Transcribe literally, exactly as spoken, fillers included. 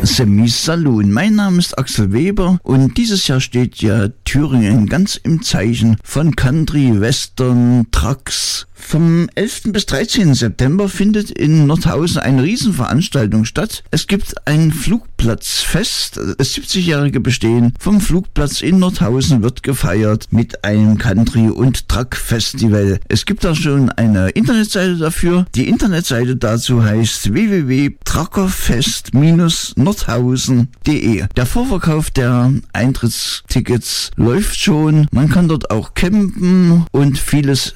Semis Saloon. Mein Name ist Axel Weber und dieses Jahr steht ja Thüringen ganz im Zeichen von Country, Western, Trucks. Vom elften bis dreizehnten September findet in Nordhausen eine Riesenveranstaltung statt. Es gibt ein Flugplatzfest. Das siebzigjährige Bestehen vom Flugplatz in Nordhausen wird gefeiert mit einem Country- und Truck-Festival. Es gibt da schon eine Internetseite dafür. Die Internetseite dazu heißt w w w punkt truckerfest Bindestrich nordhausen punkt de. Der Vorverkauf der Eintrittstickets läuft schon. Man kann dort auch campen und vieles